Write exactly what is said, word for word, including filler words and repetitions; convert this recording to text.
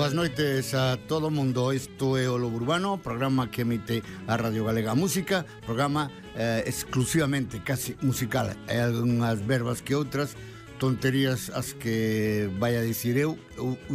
Boas noites a todo o mundo. Isto é o Lobo Urbano, programa que emite a Radio Galega Música, programa eh, exclusivamente casi musical. Hai algunhas verbas que outras tonterías as que vai a dicir eu. eu